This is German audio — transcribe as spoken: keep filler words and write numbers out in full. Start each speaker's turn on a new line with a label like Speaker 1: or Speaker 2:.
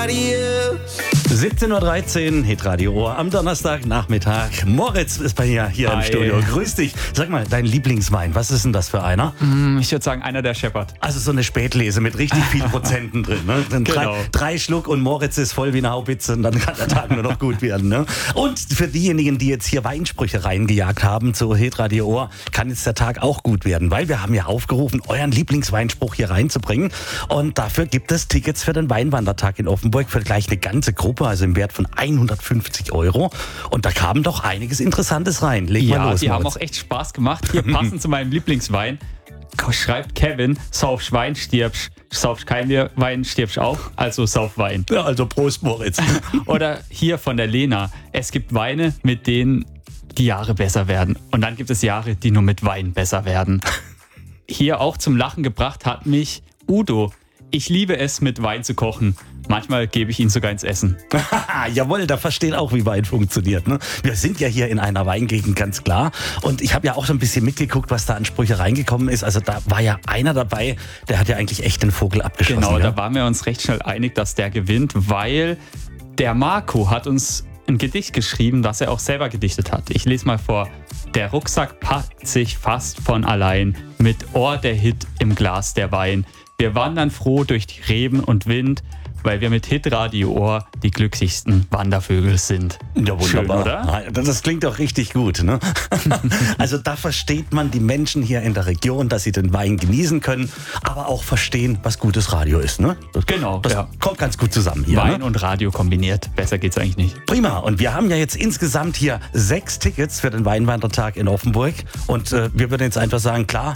Speaker 1: siebzehn Uhr dreizehn, Hitradio Ohr am Donnerstagnachmittag. Moritz ist bei mir hier
Speaker 2: Hi.
Speaker 1: im Studio. Grüß dich. Sag mal, dein Lieblingswein, was ist denn das für einer?
Speaker 2: Mm, Ich würde sagen, einer der Shepherd.
Speaker 1: Also so eine Spätlese mit richtig viel Prozenten drin. Ne? Dann
Speaker 2: Genau.
Speaker 1: drei, drei Schluck und Moritz ist voll wie eine Haubitze und dann kann der Tag nur noch gut werden. Ne? Und für diejenigen, die jetzt hier Weinsprüche reingejagt haben zu Hitradio Ohr, kann jetzt der Tag auch gut werden, weil wir haben ja aufgerufen, euren Lieblingsweinspruch hier reinzubringen. Und dafür gibt es Tickets für den Weinwandertag in Offenburg für gleich eine ganze Gruppe, also im Wert von hundertfünfzig Euro. Und da kam doch einiges Interessantes rein. Leg mal
Speaker 2: Ja,
Speaker 1: los,
Speaker 2: die haben
Speaker 1: Moritz.
Speaker 2: auch echt Spaß gemacht. Hier passend zu meinem Lieblingswein schreibt Kevin, saufst Wein, stirbst, saufst kein Wein, stirbst auch, also sauf Wein.
Speaker 1: Ja, also Prost, Moritz.
Speaker 2: Oder hier von der Lena, es gibt Weine, mit denen die Jahre besser werden. Und dann gibt es Jahre, die nur mit Wein besser werden. Hier auch zum Lachen gebracht hat mich Udo. Ich liebe es, mit Wein zu kochen. Manchmal gebe ich ihn sogar ins Essen.
Speaker 1: Jawohl, da versteht auch, wie Wein funktioniert. Ne? Wir sind ja hier in einer Weingegend, ganz klar. Und ich habe ja auch so ein bisschen mitgeguckt, was da an Sprüche reingekommen ist. Also da war ja einer dabei, der hat ja eigentlich echt den Vogel abgeschossen.
Speaker 2: Genau,
Speaker 1: ja?
Speaker 2: da waren wir uns recht schnell einig, dass der gewinnt, weil der Marco hat uns ein Gedicht geschrieben, das er auch selber gedichtet hat. Ich lese mal vor. Der Rucksack packt sich fast von allein, mit Ohr der Hit im Glas der Wein. Wir wandern froh durch die Reben und Wind, weil wir mit Hitradio Ohr die glücklichsten Wandervögel sind.
Speaker 1: Ja, wunderbar.
Speaker 2: Schön, oder?
Speaker 1: Das klingt doch richtig gut. Ne? Also da versteht man die Menschen hier in der Region, dass sie den Wein genießen können, aber auch verstehen, was gutes Radio ist. Ne? Das,
Speaker 2: Genau,
Speaker 1: Das
Speaker 2: ja.
Speaker 1: kommt ganz gut zusammen hier.
Speaker 2: Wein
Speaker 1: Ne?
Speaker 2: und Radio kombiniert. Besser geht's eigentlich nicht.
Speaker 1: Prima. Und wir haben ja jetzt insgesamt hier sechs Tickets für den Weinwandertag in Offenburg. Und äh, wir würden jetzt einfach sagen, klar,